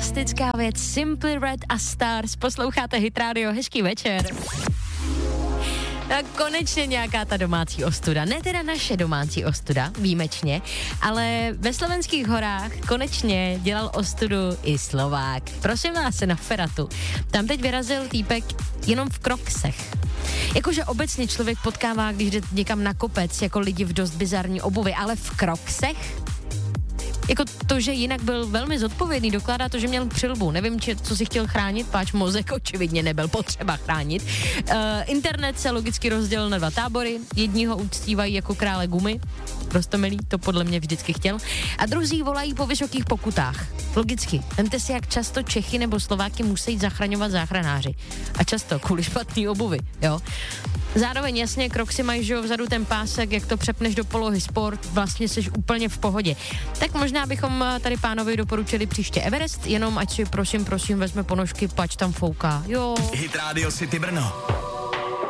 fantastická věc. Simply Red a Stars. Posloucháte Hit Radio, hezký večer. Tak konečně nějaká ta domácí ostuda. Ne teda naše domácí ostuda, výjimečně, ale ve Slovenských horách konečně dělal ostudu i Slovák. Prosím vás, na Feratu. Tam teď vyrazil týpek jenom v kroksech. Jakože obecně člověk potkává, když jde někam na kopec, jako lidi v dost bizarní obuvi, ale v kroksech? Jako to, že jinak byl velmi zodpovědný, dokládá to, že měl přilbu. Nevím, co si chtěl chránit, páč mozek očividně nebyl potřeba chránit. Internet se logicky rozdělil na dva tábory. Jedni ho uctívají jako krále gumy, prostomilý, to podle mě vždycky chtěl. A druzí volají po vysokých pokutách. Logicky. Vemte si, jak často Čechy nebo Slováky musí zachraňovat záchranáři. A často kvůli špatný obuvy, jo. Zároveň jasně, kroksy mají, že vzadu ten pásek, jak to přepneš do polohy sport, vlastně jsi úplně v pohodě. Tak možná bychom tady pánovi doporučili příště Everest, jenom ať si prosím vezme ponožky, pač tam fouká. Jo. Hit Radio City Brno.